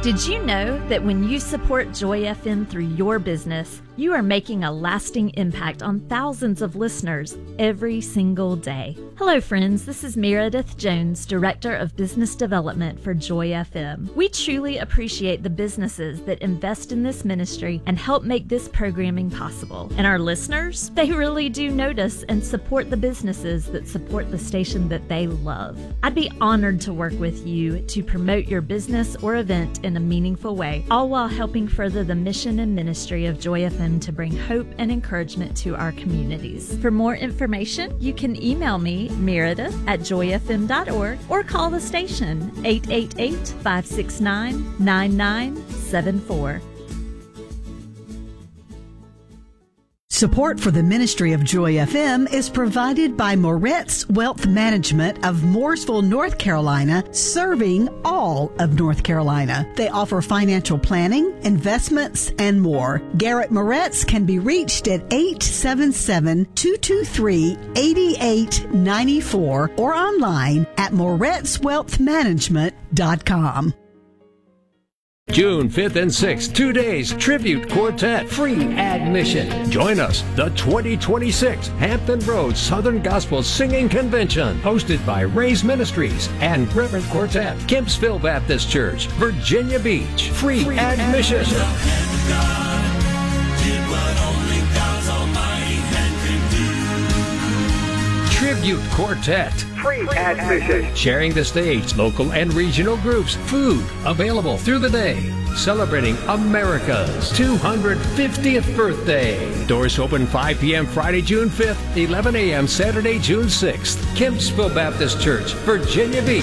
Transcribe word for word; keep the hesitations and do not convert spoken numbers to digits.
Did you know that when you support Joy F M through your business, you are making a lasting impact on thousands of listeners every single day? Hello, friends. This is Meredith Jones, Director of Business Development for Joy F M. We truly appreciate the businesses that invest in this ministry and help make this programming possible. And our listeners, they really do notice and support the businesses that support the station that they love. I'd be honored to work with you to promote your business or event in a meaningful way, all while helping further the mission and ministry of Joy F M to bring hope and encouragement to our communities. For more information, you can email me, Meredith, at joy f m dot org, or call the station, eight eight eight, five six nine, nine nine seven four. Support for the ministry of Joy F M is provided by Moretz Wealth Management of Mooresville, North Carolina, serving all of North Carolina. They offer financial planning, investments, and more. Garrett Moretz can be reached at eight seven seven, two two three, eight eight nine four or online at moretz wealth management dot com. June fifth and sixth, two days, Tribute Quartet, free admission. Join us, the twenty twenty-six Hampton Roads Southern Gospel Singing Convention, hosted by Ray's Ministries and Reverend Quartet, Kempsville Baptist Church, Virginia Beach. Free, free admission. admission. Tribute Quartet. Free admission. Sharing the stage, local and regional groups. Food available through the day. Celebrating America's two hundred fiftieth birthday. Doors open five p.m. Friday, June fifth, eleven a.m. Saturday, June sixth. Kempsville Baptist Church, Virginia Beach.